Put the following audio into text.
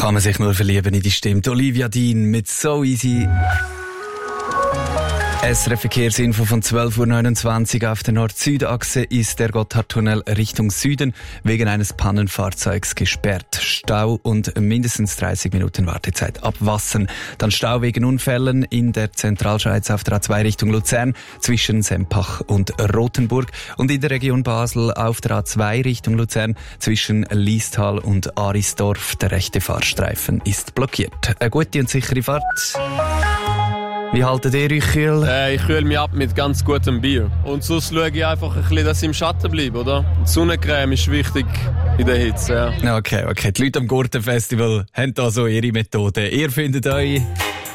Kann man sich nur verlieben in die Stimme. Olivia Dean mit So Easy. SRF-Verkehrsinfo von 12.29 Uhr. Auf der Nord-Süd-Achse ist der Gotthardtunnel Richtung Süden wegen eines Pannenfahrzeugs gesperrt. Stau und mindestens 30 Minuten Wartezeit ab Wassen. Dann Stau wegen Unfällen in der Zentralschweiz auf der A2 Richtung Luzern zwischen Sempach und Rothenburg. Und in der Region Basel auf der A2 Richtung Luzern zwischen Liestal und Arisdorf. Der rechte Fahrstreifen ist blockiert. Eine gute und sichere Fahrt. Wie haltet ihr euch kühl? Ich kühle mich ab mit ganz gutem Bier. Und sonst schaue ich einfach ein bisschen, dass ich im Schatten bleibe, oder? Die Sonnencreme ist wichtig in der Hitze, ja. Okay. Die Leute am Gurtenfestival haben da so ihre Methode. Ihr findet euch